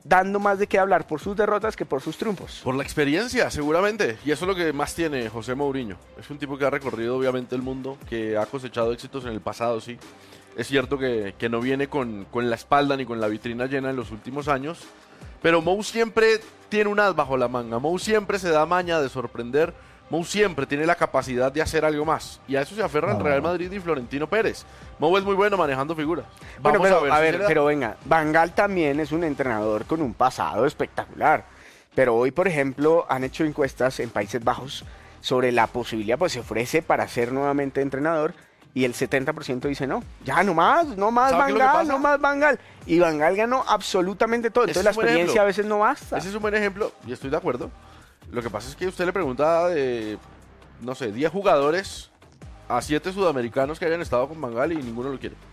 dando más de qué hablar por sus derrotas que por sus triunfos. Por la experiencia, seguramente. Y eso es lo que más tiene José Mourinho. Es un tipo que ha recorrido, obviamente, el mundo, que ha cosechado éxitos en el pasado, sí. Es cierto que no viene con la espalda ni con la vitrina llena en los últimos años. Pero Mou siempre tiene un as bajo la manga. Mou siempre se da maña de sorprender. Mou siempre tiene la capacidad de hacer algo más. Y a eso se aferra el Real Madrid y Florentino Pérez. Mou es muy bueno manejando figuras. Bueno, Vamos pero, a ver, pero venga, Van Gaal también es un entrenador con un pasado espectacular. Pero hoy, por ejemplo, han hecho encuestas en Países Bajos sobre la posibilidad, pues se ofrece para ser nuevamente entrenador. Y el 70% dice no, ya no más Van Gaal, no más Van Gaal. Y Van Gaal ganó absolutamente todo. Entonces la experiencia a veces no basta. Ese es un buen ejemplo y estoy de acuerdo. Lo que pasa es que usted le pregunta de, no sé, 10 jugadores a 7 sudamericanos que hayan estado con Van Gaal y ninguno lo quiere.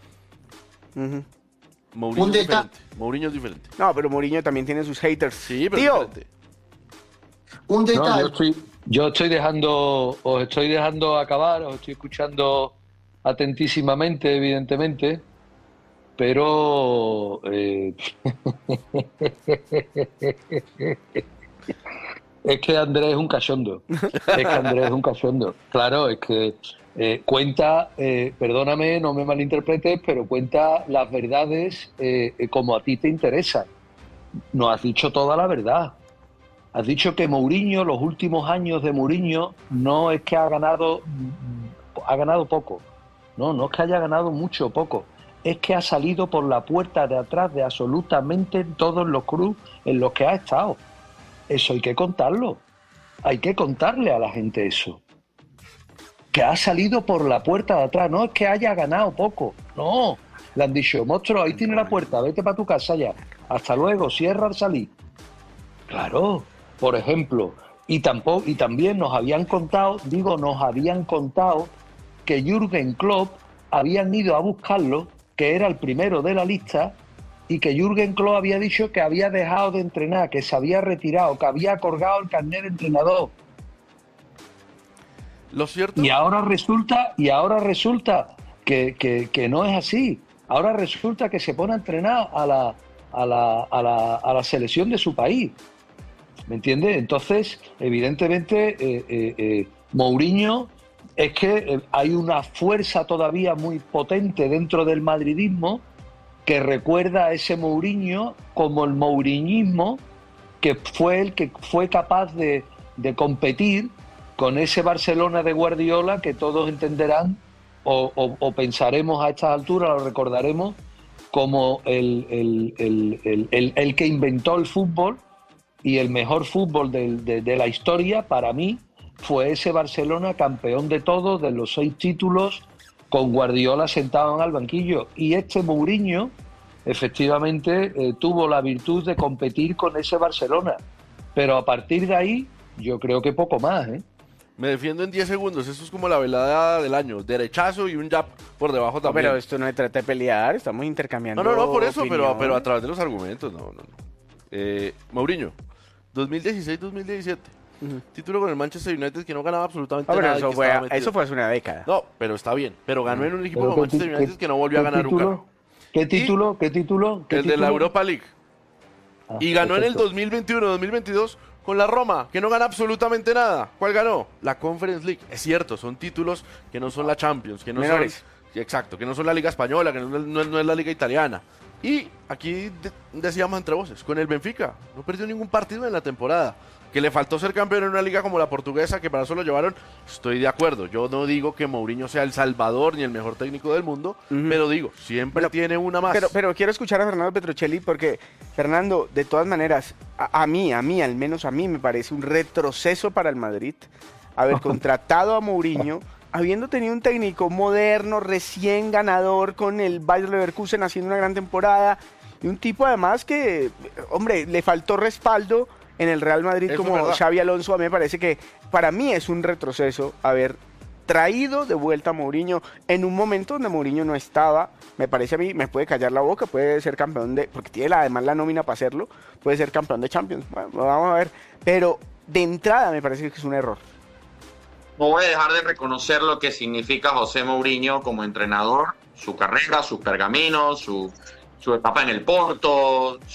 Mourinho es diferente. Mourinho es diferente. No, pero Mourinho también tiene sus haters. Sí, pero tío. es diferente. Un detalle. No, yo os estoy dejando acabar, os estoy escuchando atentísimamente, evidentemente, pero es que Andrés es un cachondo. Claro, es que cuenta, perdóname, no me malinterpretes, pero cuenta las verdades como a ti te interesa. No has dicho toda la verdad. Has dicho que Mourinho, los últimos años de Mourinho, no es que ha ganado poco. No es que haya ganado mucho o poco. Es que ha salido por la puerta de atrás de absolutamente todos los clubes en los que ha estado. Eso hay que contarlo. Hay que contarle a la gente eso. Que ha salido por la puerta de atrás. No es que haya ganado poco. No. Le han dicho, monstruo, ahí tiene la puerta, vete para tu casa ya. Hasta luego, cierra al salir. Claro. Por ejemplo, y también nos habían contado que Jürgen Klopp habían ido a buscarlo, que era el primero de la lista, y que Jürgen Klopp había dicho que había dejado de entrenar, que se había retirado, que había colgado el carnet de entrenador. Lo cierto. Y ahora resulta que no es así. Ahora resulta que se pone a entrenar a la selección de su país. ¿Me entiendes? Entonces, evidentemente, Mourinho, es que hay una fuerza todavía muy potente dentro del madridismo que recuerda a ese Mourinho como el mouriñismo, que fue el que fue capaz de competir con ese Barcelona de Guardiola que todos entenderán o pensaremos a estas alturas, lo recordaremos como el que inventó el fútbol. Y el mejor fútbol de la historia, para mí, fue ese Barcelona campeón de todo, de los 6 títulos, con Guardiola sentado en el banquillo. Y este Mourinho, efectivamente, tuvo la virtud de competir con ese Barcelona. Pero a partir de ahí, yo creo que poco más, ¿eh? Me defiendo en 10 segundos. Eso es como la velada del año. Derechazo y un jab por debajo también. Pero esto no se trata de pelear, estamos intercambiando. No, por eso, pero a través de los argumentos. No. Mourinho, 2016-2017. Título con el Manchester United que no ganaba absolutamente nada. Eso fue hace una década. No, pero está bien. Pero ganó en un equipo como Manchester United que no volvió a ganar nunca. ¿Qué título? El de la Europa League. Y ganó en el 2021-2022 con la Roma, que no gana absolutamente nada. ¿Cuál ganó? La Conference League. Es cierto, son títulos que no son la Champions, que no menores. Exacto, que no son la Liga Española, que no es la Liga Italiana. Y aquí decíamos entre voces, con el Benfica, no perdió ningún partido en la temporada. Que le faltó ser campeón en una liga como la portuguesa, que para eso lo llevaron, estoy de acuerdo. Yo no digo que Mourinho sea el salvador ni el mejor técnico del mundo, pero digo, siempre tiene una más. Pero quiero escuchar a Fernando Petrocelli porque, Fernando, de todas maneras, a mí, al menos a mí, me parece un retroceso para el Madrid haber contratado a Mourinho, habiendo tenido un técnico moderno, recién ganador con el Bayer Leverkusen haciendo una gran temporada, y un tipo además que, hombre, le faltó respaldo en el Real Madrid. Eso como Xabi Alonso. A mí me parece que para mí es un retroceso haber traído de vuelta a Mourinho en un momento donde Mourinho no estaba. Me parece a mí, me puede callar la boca, puede ser campeón porque tiene además la nómina para hacerlo, puede ser campeón de Champions. Bueno, vamos a ver, pero de entrada me parece que es un error. No voy a dejar de reconocer lo que significa José Mourinho como entrenador, su carrera, sus pergaminos, su etapa en el Porto,